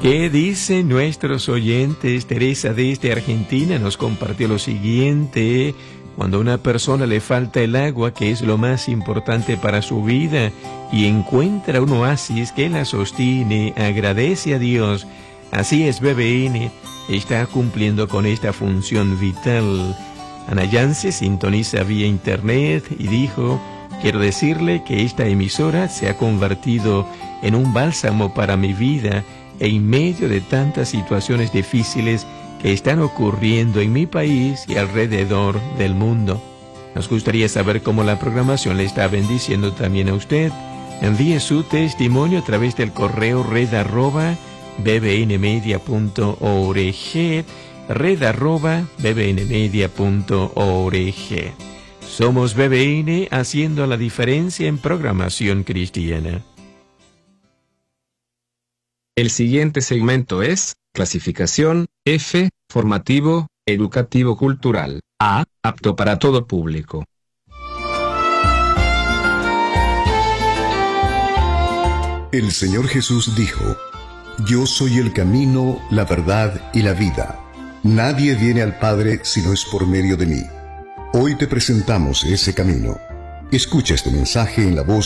¿Qué dicen nuestros oyentes? Teresa desde Argentina nos compartió lo siguiente: cuando a una persona le falta el agua, que es lo más importante para su vida, y encuentra un oasis que la sostiene, agradece a Dios. Así es, BBN está cumpliendo con esta función vital. Ana Yance sintoniza vía internet y dijo: quiero decirle que esta emisora se ha convertido en un bálsamo para mi vida en medio de tantas situaciones difíciles que están ocurriendo en mi país y alrededor del mundo. Nos gustaría saber cómo la programación le está bendiciendo también a usted. Envíe su testimonio a través del correo red@bbnmedia.org, red@bbnmedia.org. Somos BBN, haciendo la diferencia en programación cristiana. El siguiente segmento es clasificación F, formativo, educativo cultural. A, apto para todo público. El Señor Jesús dijo: Yo soy el camino, la verdad y la vida. Nadie viene al Padre si no es por medio de mí. Hoy te presentamos ese camino. Escucha este mensaje en la voz